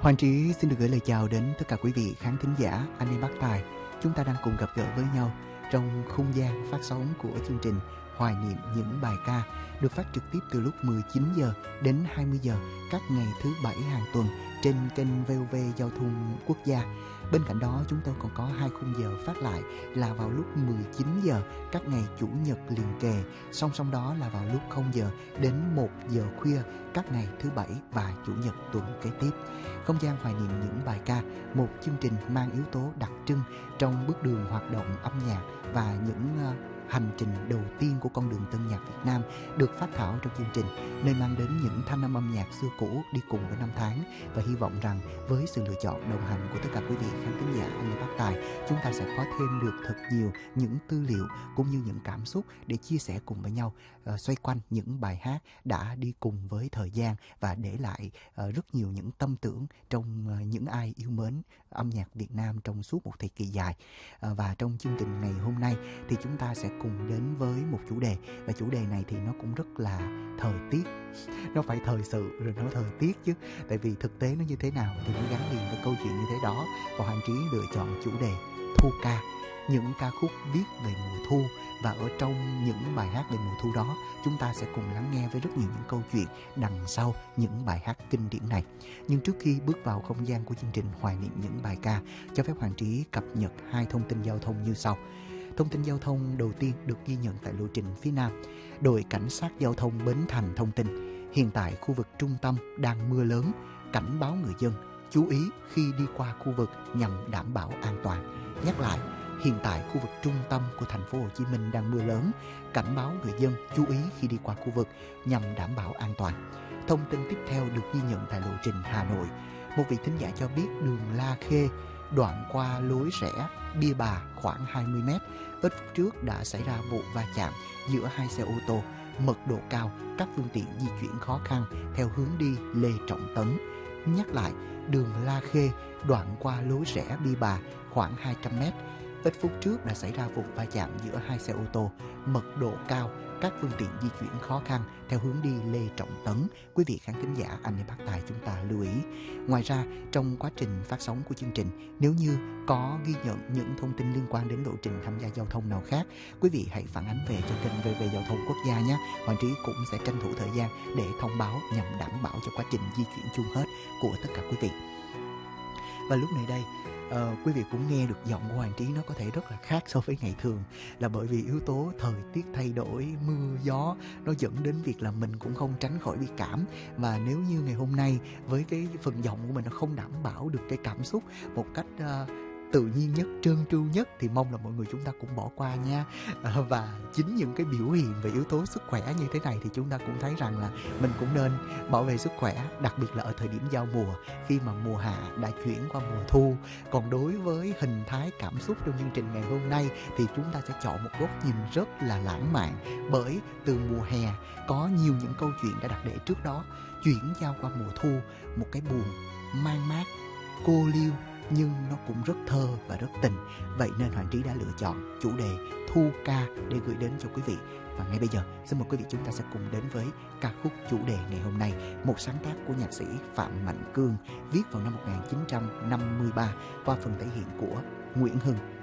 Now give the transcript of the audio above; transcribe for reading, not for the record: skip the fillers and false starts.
Hoàng Trí xin được gửi lời chào đến tất cả quý vị khán thính giả anh em bác tài. Chúng ta đang cùng gặp gỡ với nhau trong không gian phát sóng của chương trình Hoài niệm những bài ca được phát trực tiếp từ lúc 19 giờ đến 20 giờ các ngày thứ Bảy hàng tuần trên kênh VOV Giao thông Quốc gia. Bên cạnh đó chúng tôi còn có 2 khung giờ phát lại là vào lúc 19 giờ các ngày Chủ nhật liền kề, song song đó là vào lúc 0 giờ đến 1 giờ khuya các ngày thứ Bảy và Chủ nhật tuần kế tiếp. Không gian hoài niệm những bài ca, một chương trình mang yếu tố đặc trưng trong bước đường hoạt động âm nhạc và những hành trình đầu tiên của con đường tân nhạc Việt Nam được phát thảo trong chương trình, nơi mang đến những thanh âm nhạc xưa cũ đi cùng với năm tháng. Và hy vọng rằng với sự lựa chọn đồng hành của tất cả quý vị khán thính giả anh em bác tài, chúng ta sẽ có thêm được thật nhiều những tư liệu cũng như những cảm xúc để chia sẻ cùng với nhau, xoay quanh những bài hát đã đi cùng với thời gian và để lại rất nhiều những tâm tưởng trong những ai yêu mến âm nhạc Việt Nam trong suốt một thời kỳ dài. Và trong chương trình ngày hôm nay thì chúng ta sẽ cùng đến với một chủ đề, và chủ đề này thì nó cũng rất là thời tiết. Nó phải thời sự rồi nó thời tiết chứ, tại vì thực tế nó như thế nào thì nó gắn liền với câu chuyện như thế đó. Và Hoàng Trí lựa chọn chủ đề thu ca, những ca khúc viết về mùa thu. Và ở trong những bài hát về mùa thu đó, chúng ta sẽ cùng lắng nghe với rất nhiều những câu chuyện đằng sau những bài hát kinh điển này. Nhưng trước khi bước vào không gian của chương trình Hoài niệm những bài ca, cho phép Hoàng Trí cập nhật 2 thông tin giao thông như sau. Thông tin giao thông đầu tiên được ghi nhận tại lộ trình phía Nam. Đội Cảnh sát Giao thông Bến Thành thông tin, hiện tại khu vực trung tâm đang mưa lớn, cảnh báo người dân chú ý khi đi qua khu vực nhằm đảm bảo an toàn. Nhắc lại, hiện tại khu vực trung tâm của thành phố Hồ Chí Minh đang mưa lớn, cảnh báo người dân chú ý khi đi qua khu vực nhằm đảm bảo an toàn. Thông tin tiếp theo được ghi nhận tại lộ trình Hà Nội. Một vị thính giả cho biết đường La Khê đoạn qua lối rẽ Bia Bà khoảng 20 m, ít phút trước đã xảy ra vụ va chạm giữa hai xe ô tô, mật độ cao, các phương tiện di chuyển khó khăn theo hướng đi Lê Trọng Tấn. Nhắc lại, đường La Khê đoạn qua lối rẽ Bia Bà khoảng 200 m, ít phút trước đã xảy ra vụ va chạm giữa hai xe ô tô, mật độ cao, các phương tiện di chuyển khó khăn theo hướng đi Lê Trọng Tấn. Quý vị khán thính giả anh em bác tài chúng ta lưu ý. Ngoài ra, trong quá trình phát sóng của chương trình, nếu như có ghi nhận những thông tin liên quan đến lộ trình tham gia giao thông nào khác, quý vị hãy phản ánh về cho kênh VV Giao thông Quốc gia nhé. Hoàng Trí cũng sẽ tranh thủ thời gian để thông báo nhằm đảm bảo cho quá trình di chuyển chung hết của tất cả quý vị. Và lúc này đây, quý vị cũng nghe được giọng của Hoàng Trí nó có thể rất là khác so với ngày thường, là bởi vì yếu tố thời tiết thay đổi, mưa gió nó dẫn đến việc là mình cũng không tránh khỏi bị cảm. Và nếu như ngày hôm nay với cái phần giọng của mình nó không đảm bảo được cái cảm xúc một cách tự nhiên nhất, trơn tru nhất thì mong là mọi người chúng ta cũng bỏ qua nha. Và chính những cái biểu hiện về yếu tố sức khỏe như thế này thì chúng ta cũng thấy rằng là mình cũng nên bảo vệ sức khỏe, đặc biệt là ở thời điểm giao mùa, khi mà mùa hạ đã chuyển qua mùa thu. Còn đối với hình thái cảm xúc trong chương trình ngày hôm nay thì chúng ta sẽ chọn một góc nhìn rất là lãng mạn, bởi từ mùa hè có nhiều những câu chuyện đã đặt để trước đó, chuyển giao qua mùa thu, một cái buồn mang mát, cô liêu nhưng nó cũng rất thơ và rất tình. Vậy nên Hoàng Trí đã lựa chọn chủ đề thu ca để gửi đến cho quý vị. Và ngay bây giờ xin mời quý vị chúng ta sẽ cùng đến với ca khúc chủ đề ngày hôm nay, một sáng tác của nhạc sĩ Phạm Mạnh Cương, viết vào năm 1953 qua phần thể hiện của Nguyễn Hưng.